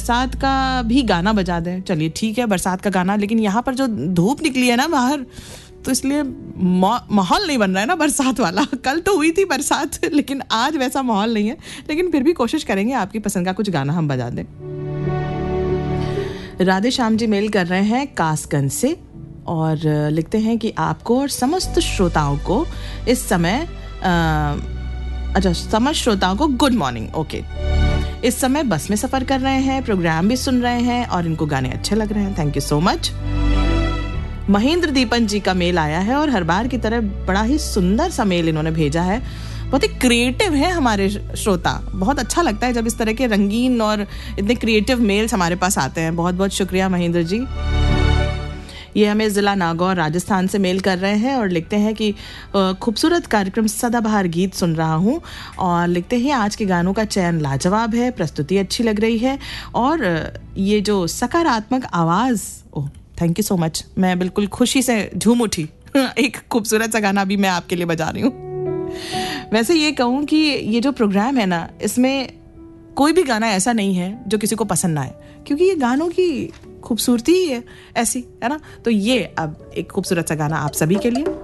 बरसात का भी गाना बजा दें। चलिए ठीक है, बरसात का गाना, लेकिन यहाँ पर जो धूप निकली है ना बाहर, तो इसलिए माहौल नहीं बन रहा है ना बरसात वाला। कल तो हुई थी बरसात, लेकिन आज वैसा माहौल नहीं है। लेकिन फिर भी कोशिश करेंगे आपकी पसंद का कुछ गाना हम बजा दें। राधे श्याम जी मेल कर रहे हैं कासगंज से और लिखते हैं कि आपको और समस्त श्रोताओं को इस समय समस्त श्रोताओं को गुड मॉर्निंग। ओके, इस समय बस में सफर कर रहे हैं, प्रोग्राम भी सुन रहे हैं और इनको गाने अच्छे लग रहे हैं। Thank you so much. Mahendra दीपन जी का मेल आया है और हर बार की तरह बड़ा ही सुंदर सा मेल इन्होंने भेजा है। बहुत ही क्रिएटिव है हमारे श्रोता, बहुत अच्छा लगता है जब इस तरह के रंगीन और इतने क्रिएटिव मेल्स हमारे पास आते हैं। बहुत बहुत शुक्रिया महेंद्र जी। ये हमें जिला नागौर राजस्थान से मेल कर रहे हैं और लिखते हैं कि खूबसूरत कार्यक्रम सदाबहार गीत सुन रहा हूँ और लिखते हैं आज के गानों का चयन लाजवाब है, प्रस्तुति अच्छी लग रही है और ये जो सकारात्मक आवाज़, oh thank you so much, मैं बिल्कुल खुशी से झूम उठी। एक खूबसूरत सा गाना भी मैं आपके लिए बजा रही हूँ। वैसे ये कहूँ कि ये जो प्रोग्राम है ना, इसमें कोई भी गाना ऐसा नहीं है जो किसी को पसंद ना आए, क्योंकि ये गानों की खूबसूरती ही है ऐसी, है ना। तो ये अब एक खूबसूरत सा गाना आप सभी के लिए।